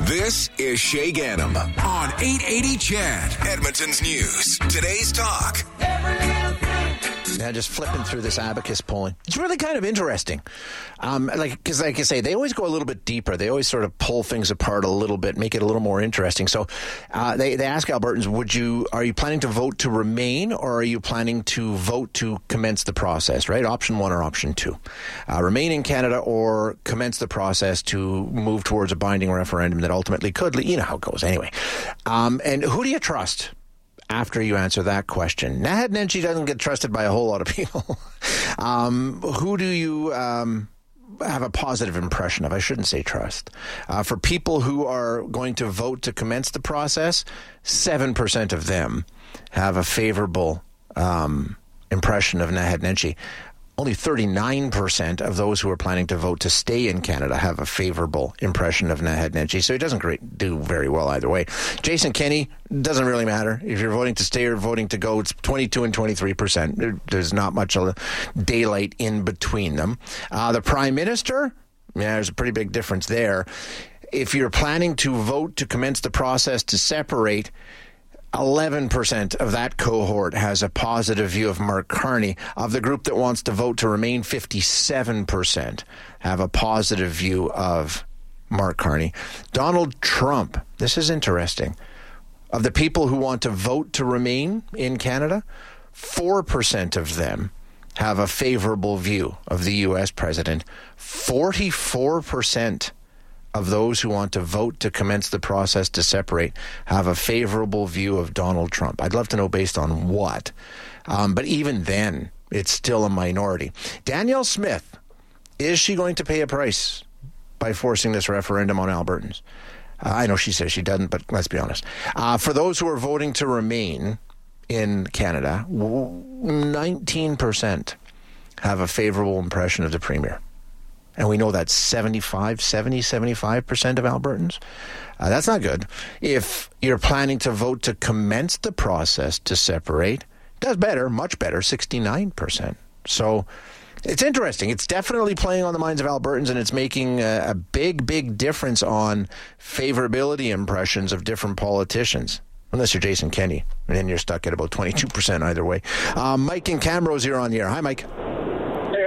This is Shay Gannam on 880 Chad, Edmonton's News. Today's talk. Now, just flipping through this Abacus polling, it's really kind of interesting. Because like I say, they always go a little bit deeper. They always sort of pull things apart a little bit, make it a little more interesting. So they ask Albertans, are you planning to vote to remain, or are you planning to vote to commence the process, right? Option 1 or option 2. Remain in Canada or commence the process to move towards a binding referendum that ultimately could, you know how it goes anyway. And who do you trust? After you answer that question, Naheed Nenshi doesn't get trusted by a whole lot of people. Who do you have a positive impression of? I shouldn't say trust. For people who are going to vote to commence the process, 7% of them have a favorable impression of Naheed Nenshi. Only 39% of those who are planning to vote to stay in Canada have a favorable impression of Naheed Nenshi. So he doesn't do very well either way. Jason Kenney, doesn't really matter. If you're voting to stay or voting to go, it's 22 and 23%. There's not much of daylight in between them. The Prime Minister, there's a pretty big difference there. If you're planning to vote to commence the process to separate, 11% of that cohort has a positive view of Mark Carney. Of the group that wants to vote to remain, 57% have a positive view of Mark Carney. Donald Trump, this is interesting. Of the people who want to vote to remain in Canada, 4% of them have a favorable view of the U.S. president. 44% of those who want to vote to commence the process to separate have a favorable view of Donald Trump. I'd love to know based on what. But even then, it's still a minority. Danielle Smith, is she going to pay a price by forcing this referendum on Albertans? I know she says she doesn't, but let's be honest. For those who are voting to remain in Canada, 19% have a favorable impression of the Premier. And we know that's 75% of Albertans. That's not good. If you're planning to vote to commence the process to separate, does better, much better, 69%. So it's interesting. It's definitely playing on the minds of Albertans, and it's making a big, big difference on favorability impressions of different politicians. Unless you're Jason Kenney, and then you're stuck at about 22% either way. Mike in Camrose here on the air. Hi, Mike.